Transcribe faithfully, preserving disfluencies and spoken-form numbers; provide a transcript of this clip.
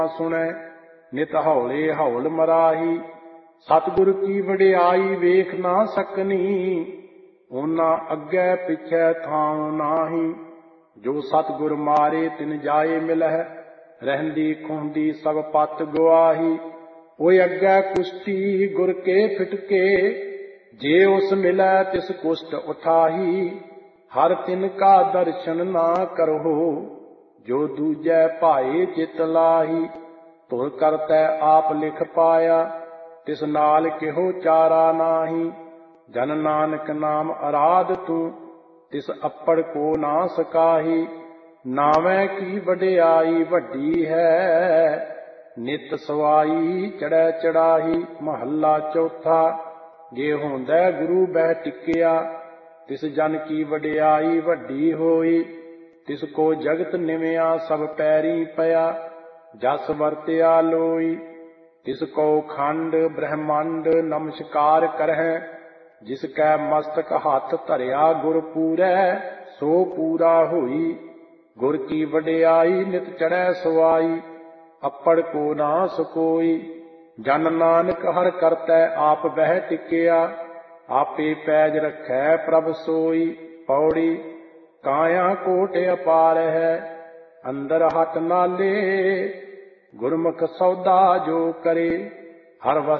सुनै नित हौले हौल मराही। सतगुर की वडियाई वेख ना सकनी, ओना अग्गै पिछै थां नाही। जो सतगुर मारे तिन जाए मिलह, रहंदी खुंदी सब पत गुआही। ओए अग्गै कुश्ती गुर के फिटके, जे उस मिलै तिस कुष्ट उठाही। हर तिन का दर्शन ना करहो, जो दूजै भाए चित लाही। तुर करतै आप लिख पाया, तिस नाल किहो चारा नाही। जन नानक नाम अराध तू, तिस अप्पड़ को ना सकाही। नावै की वडियाई वड्डी है, नित सवाई चढ़ै चढ़ाही। महला चौथा। जे होंदै गुरु बह टिकिया, तिस जन की वडियाई वड्डी होई। तिस को जगत निमिया सब पैरी पया, जस वरत्या लोई। तिस को खंड ब्रह्मंड नमस्कार करहै, जिसकै मस्तक हाथ धरिया गुर पूरै, सो पूरा होई। गुर की वडियाई नित चढ़ै सवाई, अप्पड़ को ना सकोई। जन नानक हर करतै आप बह टिकिया, आपे पैज रखै प्रभ सोई। पौड़ी। काया कोट अपार है, अंदर हट नाले। गुरमुख सौदा जो करे, हर